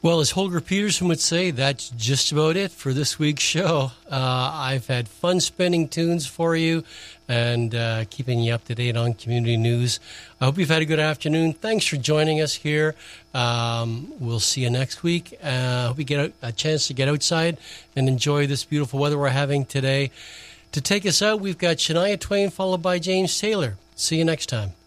Well, as Holger Peterson would say, that's just about it for this week's show. I've had fun spinning tunes for you and keeping you up to date on community news. I hope you've had a good afternoon. Thanks for joining us here. We'll see you next week. Hope you get a chance to get outside and enjoy this beautiful weather we're having today. To take us out, we've got Shania Twain followed by James Taylor. See you next time.